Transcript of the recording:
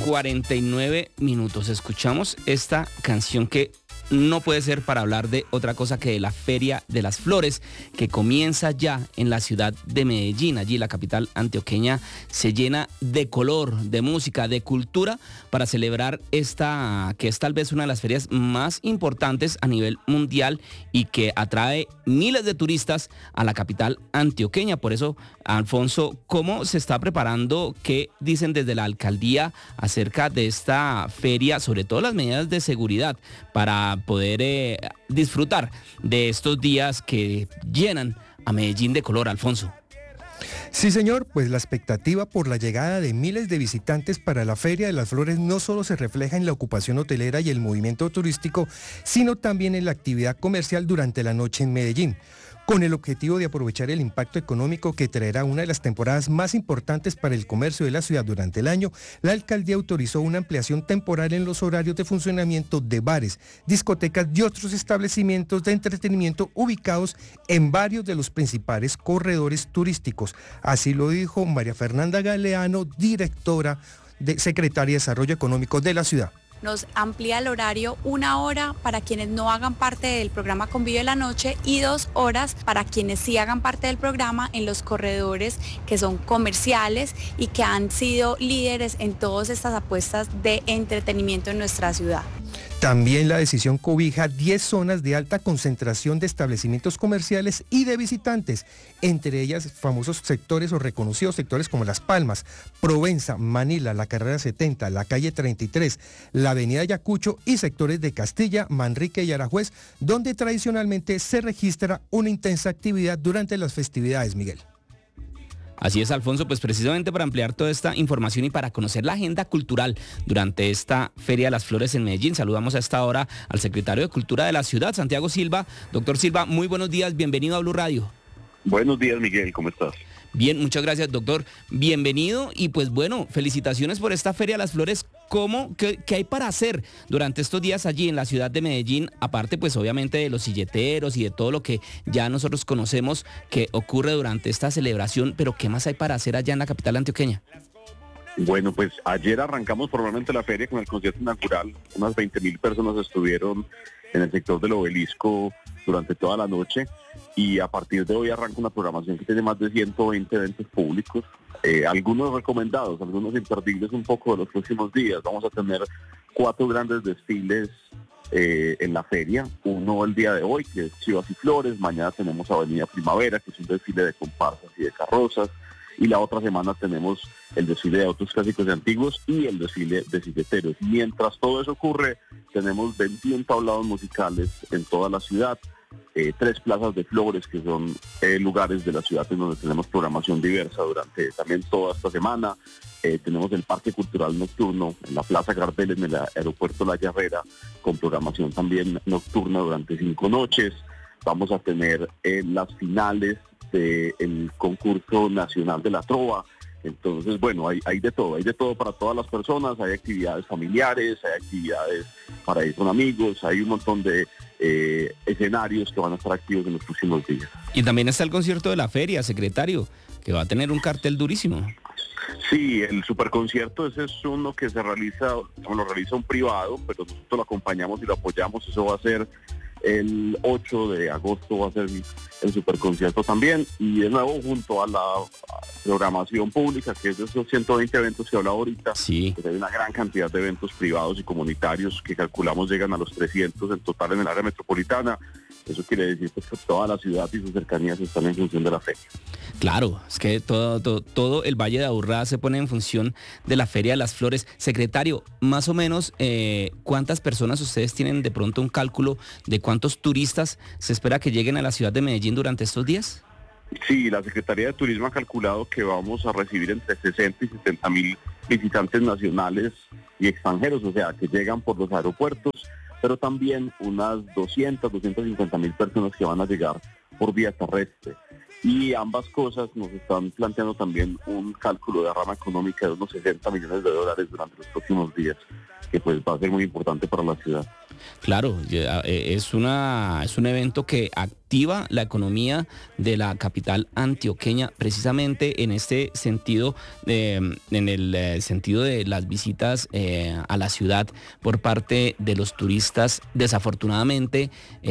8:49. Escuchamos esta canción que no puede ser para hablar de otra cosa que de la Feria de las Flores, que comienza ya en la ciudad de Medellín. Allí la capital antioqueña se llena de color, de música, de cultura para celebrar esta, que es tal vez una de las ferias más importantes a nivel mundial y que atrae miles de turistas a la capital antioqueña. Por eso, Alfonso, ¿cómo se está preparando? ¿Qué dicen desde la alcaldía acerca de esta feria, sobre todo las medidas de seguridad para poder disfrutar de estos días que llenan a Medellín de color, Alfonso? Sí, señor, pues la expectativa por la llegada de miles de visitantes para la Feria de las Flores no solo se refleja en la ocupación hotelera y el movimiento turístico, sino también en la actividad comercial durante la noche en Medellín. Con el objetivo de aprovechar el impacto económico que traerá una de las temporadas más importantes para el comercio de la ciudad durante el año, la alcaldía autorizó una ampliación temporal en los horarios de funcionamiento de bares, discotecas y otros establecimientos de entretenimiento ubicados en varios de los principales corredores turísticos. Así lo dijo María Fernanda Galeano, secretaria de Desarrollo Económico de la ciudad. Nos amplía el horario 1 hora para quienes no hagan parte del programa Convive de la Noche y 2 horas para quienes sí hagan parte del programa en los corredores que son comerciales y que han sido líderes en todas estas apuestas de entretenimiento en nuestra ciudad. También la decisión cobija 10 zonas de alta concentración de establecimientos comerciales y de visitantes, entre ellas famosos sectores o reconocidos sectores como Las Palmas, Provenza, Manila, la Carrera 70, la Calle 33, la Avenida Ayacucho y sectores de Castilla, Manrique y Aranjuez, donde tradicionalmente se registra una intensa actividad durante las festividades, Miguel. Así es, Alfonso, pues precisamente para ampliar toda esta información y para conocer la agenda cultural durante esta Feria de las Flores en Medellín, saludamos a esta hora al secretario de Cultura de la ciudad, Santiago Silva. Doctor Silva, muy buenos días, bienvenido a Blue Radio. Buenos días, Miguel, ¿cómo estás? Bien, muchas gracias, doctor. Bienvenido y pues bueno, felicitaciones por esta Feria de las Flores. ¿Qué hay para hacer durante estos días allí en la ciudad de Medellín? Aparte, pues obviamente de los silleteros y de todo lo que ya nosotros conocemos que ocurre durante esta celebración, pero ¿qué más hay para hacer allá en la capital antioqueña? Bueno, pues ayer arrancamos formalmente la feria con el concierto inaugural. Unas 20.000 personas estuvieron en el sector del Obelisco durante toda la noche y a partir de hoy arranca una programación que tiene más de 120 eventos públicos, algunos recomendados, algunos imperdibles un poco de los próximos días. Vamos a tener 4 grandes desfiles en la feria, uno el día de hoy que es Chivas y Flores, mañana tenemos Avenida Primavera que es un desfile de comparsas y de carrozas, y la otra semana tenemos el desfile de autos clásicos y antiguos y el desfile de silleteros. Mientras todo eso ocurre, tenemos 21 tablados musicales en toda la ciudad, 3 plazas de flores que son lugares de la ciudad en donde tenemos programación diversa durante también toda esta semana. Tenemos el Parque Cultural Nocturno en la Plaza Gardel en el aeropuerto La Herrera con programación también nocturna durante 5 noches. Vamos a tener las finales del concurso nacional de la trova. Entonces, bueno, hay de todo para todas las personas, hay actividades familiares, hay actividades para ir con amigos, hay un montón de escenarios que van a estar activos en los próximos días. Y también está el concierto de la feria, secretario, que va a tener un cartel durísimo. Sí, el superconcierto, ese es uno que lo realiza un privado, pero nosotros lo acompañamos y lo apoyamos. Eso va a ser el 8 de agosto, va a ser el superconcierto también, y de nuevo junto a la programación pública, que es de esos 120 eventos que hablaba ahorita, sí. Pues hay una gran cantidad de eventos privados y comunitarios que calculamos llegan a los 300 en total en el área metropolitana. Eso quiere decir pues, que toda la ciudad y sus cercanías están en función de la feria. Claro, es que todo el Valle de Aburrá se pone en función de la Feria de las Flores. Secretario, más o menos, ¿cuántas personas ustedes tienen de pronto un cálculo de cuántos turistas se espera que lleguen a la ciudad de Medellín durante estos días? Sí, la Secretaría de Turismo ha calculado que vamos a recibir entre 60 y 70 mil visitantes nacionales y extranjeros, o sea, que llegan por los aeropuertos, pero también unas 250 mil personas que van a llegar por vía terrestre. Y ambas cosas nos están planteando también un cálculo de rama económica de unos $60 millones durante los próximos días, que pues va a ser muy importante para la ciudad. Claro, es un evento que activa la economía de la capital antioqueña, precisamente en este sentido, en el sentido de las visitas a la ciudad por parte de los turistas. Desafortunadamente,